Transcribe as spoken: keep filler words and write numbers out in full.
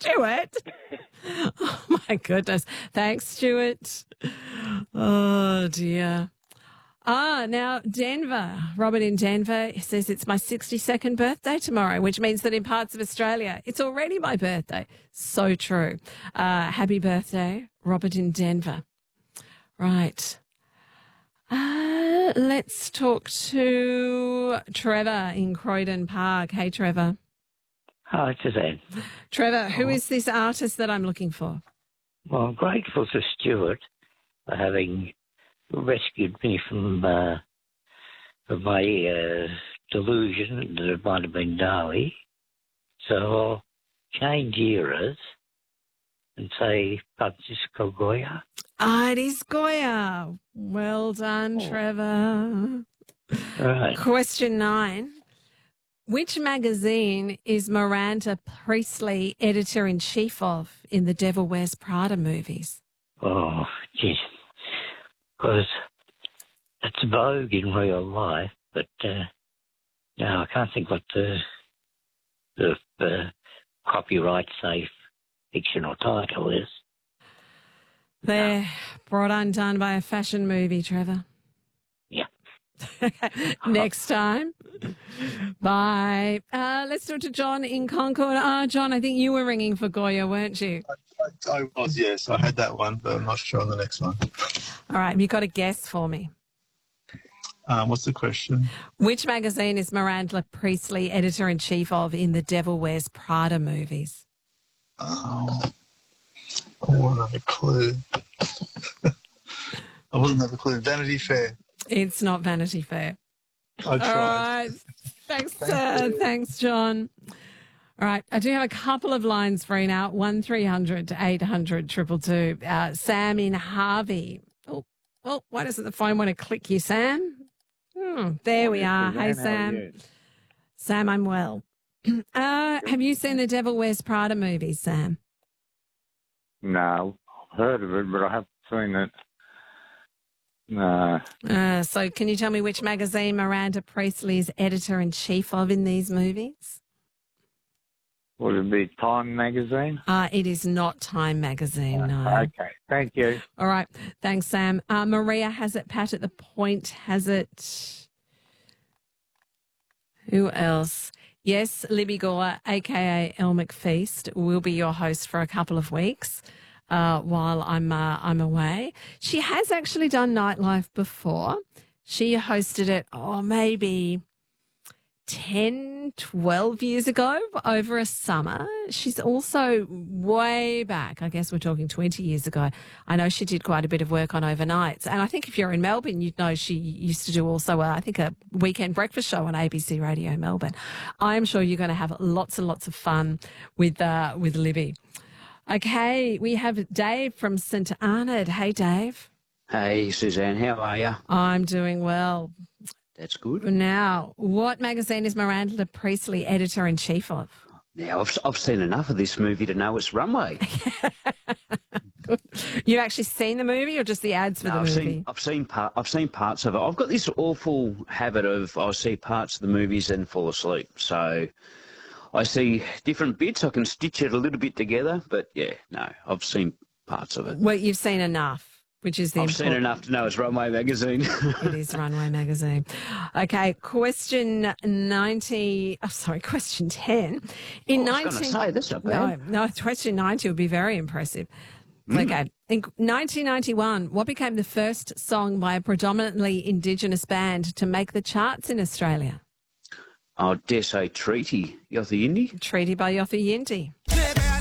Stuart. Oh, my goodness. Thanks, Stuart. Oh, dear. Ah, now Denver. Robert in Denver says it's my sixty-second birthday tomorrow, which means that in parts of Australia, it's already my birthday. So true. Uh, happy birthday, Robert in Denver. Right. Uh, let's talk to Trevor in Croydon Park. Hey, Trevor. Hi, Suzanne. Trevor, who is this artist that I'm looking for? Well, I'm grateful to Stuart for having rescued me from, uh, from my uh, delusion that it might have been Dali. So I'll change eras and say Francisco Goya. Ah, it is Goya. Well done, Oh. Trevor. Right. Question nine. Which magazine is Miranda Priestley editor-in-chief of in the Devil Wears Prada movies? Oh, geez. Because it's Vogue in real life, but uh, no, I can't think what the, the uh, copyright-safe fictional title is. They're brought undone by a fashion movie, Trevor. Yeah. Next time. Bye. Uh, let's talk to John in Concord. Ah, John, I think you were ringing for Goya, weren't you? I, I was, yes. I had that one, but I'm not sure on the next one. All right. Have you got a guess for me? Um, what's the question? Which magazine is Miranda Priestley editor-in-chief of in the Devil Wears Prada movies? Oh, I wouldn't have a clue. I wouldn't have a clue. Vanity Fair. It's not Vanity Fair. I tried. All right. Thanks, Thank uh, you. thanks, John. All right. I do have a couple of lines free now. one three hundred to eight hundred two two two. Uh, Sam in Harvey. Oh, oh, why doesn't the phone want to click you, Sam? Hmm, there we are. Hey, Sam. Sam, I'm well. uh, have you seen the Devil Wears Prada movies, Sam? No, I've heard of it, but I haven't seen it. No. Uh, so can you tell me which magazine Miranda Priestley is editor-in-chief of in these movies? Would it be Time magazine? Uh, it is not Time magazine, no. Okay, thank you. All right. Thanks, Sam. Uh, Maria has it. Pat at the Point has it. Who else? Yes, Libby Gore, a k a. Elle McFeast, will be your host for a couple of weeks uh, while I'm uh, I'm away. She has actually done Nightlife before. She hosted it, oh, maybe ten, twelve years ago over a summer. She's also way back, I guess we're talking twenty years ago. I know she did quite a bit of work on overnights. And I think if you're in Melbourne, you'd know she used to do also, uh, I think, a weekend breakfast show on A B C Radio Melbourne. I'm sure you're going to have lots and lots of fun with, uh, with Libby. Okay, we have Dave from St Arnaud. Hey, Dave. Hey, Suzanne, how are you? I'm doing well. That's good. Now, what magazine is Miranda Priestley editor-in-chief of? Now, I've, I've seen enough of this movie to know it's Runway. You've actually seen the movie or just the ads for No, the I've movie? seen, I've seen part, I've seen parts of it. I've got this awful habit of I see parts of the movies and fall asleep. So I see different bits. I can stitch it a little bit together, but yeah, no, I've seen parts of it. Well, you've seen enough, which is the I've important. seen enough to know it's Runway magazine. It is Runway magazine. Okay, question ninety. Oh, sorry, question ten. In I was going to say, that's not bad. No, no, question ninety would be very impressive. Mm. Okay. In nineteen ninety-one, what became the first song by a predominantly Indigenous band to make the charts in Australia? I dare say Treaty, Yothu Yindi. Treaty by Yothu Yindi.